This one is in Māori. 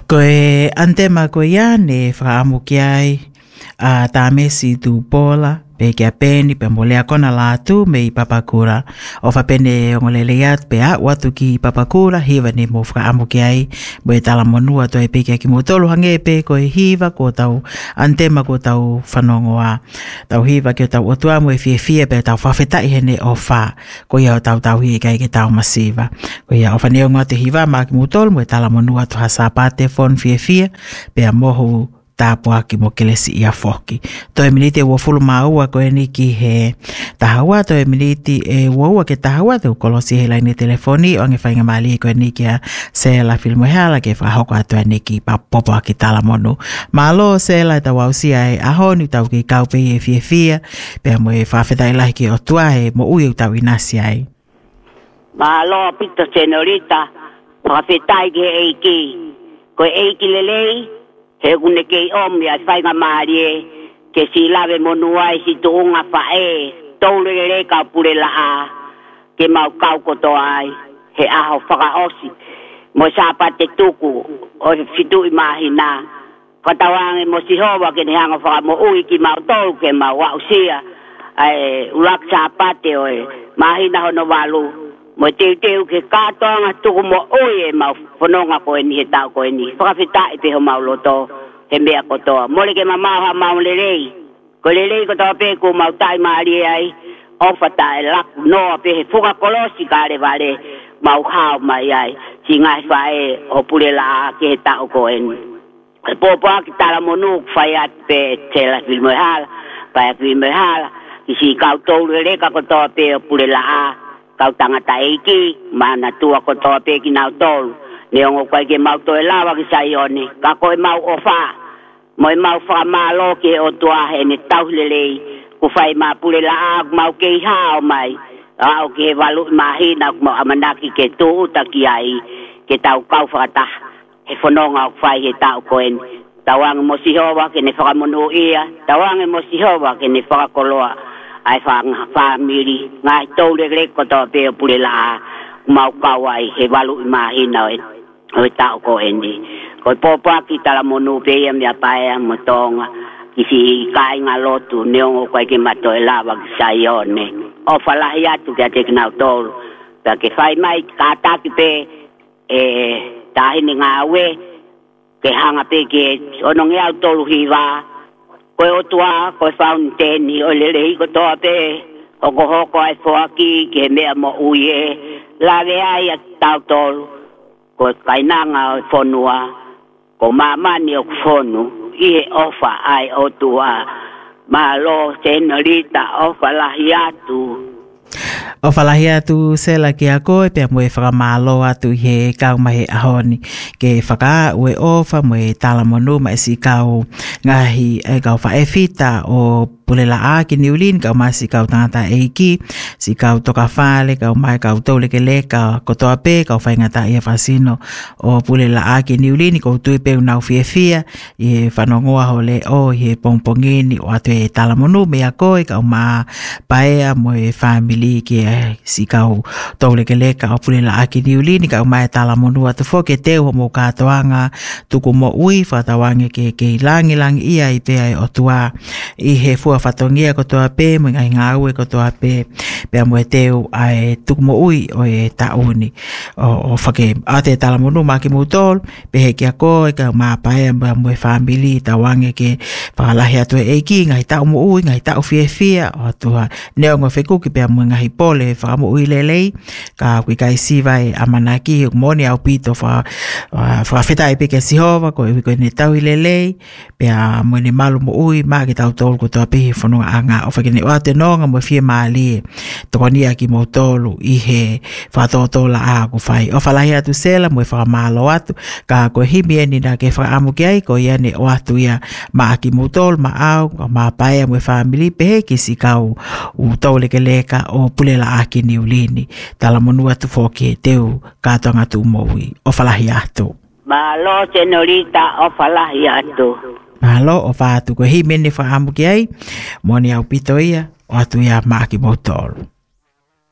Koe antema koe ia ne whaamuki ai a tā mesi tū pōla pe kia pēni pe molea kona lātu me I papakura o whapene o ngolele atu pe a watu ki papakura hiva ne mo whaamuki ai mo e tala monua to e pe kia ki mo tolu hange pe koe hiva ko tau antema ko tau whanongoa tau hiva ki o tau otua mo e fie pe tau whawhetai hene o wha ko ia o tau hi kai ke tau masiva ko ia o whaneo ngā te hiva ma ki mo tolu mo e tala monua to hasa pate fon fie pe a mohu tāpua ki mo kelesi ia foki. Toi miniti e wafulu maua koe ni ki he tahawa, toi miniti e waua ke tahawa te ukolosi he laini telefoni o nge whainga mali koe ni ki a Sela filmu heala ke whahoko atua ni ki papopo ki tala monu. Malo Sela ta wausia e ahoni tau ki kaupe e fie pe mo e whawheta ilahi ki o tua he mo ui u tau inasi ai. Malo pito senorita, whawhetai ki eiki, koe eiki lelei, he kune kei omi a whainga maarie, ke si lawe monua e si tuunga whae, toule re ka pure la a, ke mau kau koto ai, he aho whakaosi, mo sapa te tuku, o fitu I mahina, katawange mo si hoa ke ne hanga whaka mo ui ki mau tolu ke mau wausia, urak sapa te oe, mahina hono walu, mo teu ke kātoanga tuku mo oi e mau whanonga koe ni he tau koe ni. Whakawhitai pe ho mau loto he mea kotoa. Mole ke mamau ha mau lerei. Ko lerei kotoa pe ko mau tai maari ai. Ofata e laku noa pe he fuka kolosi kare vare mau hao mai ai. Si ngai whae o pule la ke he tau koe ni. Popo aki tala monu whai at pe tela filmo e hala. Pai a filmo e hala. Kisi kau tolu reka kotoa pe o pule la a. Kau tangata eiki, mana tua kotoa peki nau tolu. Neongo koe ke mau toe lawa ki saione. Ka koe mau ofa. Moi mau wha malo ke o tua he ne tauhlelei. Ku whai maa pule la aag mau kei hao mai. Ao ke he walu mahina ku mau amanaki ke tu utaki ai. Ke tau kau whakata. He whanonga o whai he tau koen. Tawange mo sihowa ke ne whakamonu ia. Tawange mo sihowa ke ne whakakoloa. Ai family ngai tole reko to pe pule la mau kawai he walu mahina o tau ko endi ko popa ki tala monu pe me apae motonga kisi kai ngalotu neongo ko ke mato lava saione o fala ya tu ke tekna tol ta ke fai mai kata ki pe tahini ngawe ke hanga pe ke ononge autolu hiva koe o tua, koe whauniteni, o lelei ko toa pe, o ko hoko ai whoaki, ke mea mo uie, lawe ai a tau tolu, ko kainanga o whonua, ko mamani o whonu, ihe ofa ai o tua, ma lo senorita ofa lahi atu. O whalahi atu Sela ki a koe, pia mwe whakamalo atu he kau mahe ahoni. Ke whaka ue ofa mwe tala monu ma esi kau ngahi kau whaefita o pulela a ki niulin, kau masi kau tangata eiki, si kau toka whale, kau mai kau tauleke leka, kotoa pe, kau whaingata ia whasino o pulela a ki niulin, kau tui peu nau fia, i whanongoa ho le o, i pongpongini, o atu e tala monu me a koe, kau maa paea mwe family ki si kau tauleke leka o pulela a ki niulin, kau mai tala monu atu foke teo mo katoanga, tuku mo ui, whatawange ke langi ia i pea o tua, i he fua whatongia kotoa pe, mo ngai ngāue kotoa pe, pea mo e teo ai tuku mo ui o e tauni, o whake ate tala monu ma ki mutol, pe he kia koe, ka maa pae mo e whamili, tawange ke whakalahi atu e eiki, ngai tau mo ui, ngai tau fia, o tua neongo whekuki pea mo ngahi pole, whakamo ui lelei, ka kui kai siva e amanaki, moni au pito whakawheta e peke sihova, ko e koe ne tau i lelei, pea mo ne malu mo ui, maa ki tau tolu kotoa pe, whanonga anga o whakene o te nonga mo fie maalie tokonia ki mo tolu i he whatotola a ko whai o whalahi atu Sela mo e whakamalo atu ka ko himi eni na ke whakamu ki ai ko iane o atu ia maa ki mo tolu ma au maa paea mo e whamili pehe ki si kau u tauleke leka o pulela a ki niulini tala monu atu whoke teu kātonga tu moui o whalahi atu Malo senorita o whalahi atu Mahalo o whaatu ko hi mene whaamu ki ai, moni au pito ia, o atu ia maa ki motolu.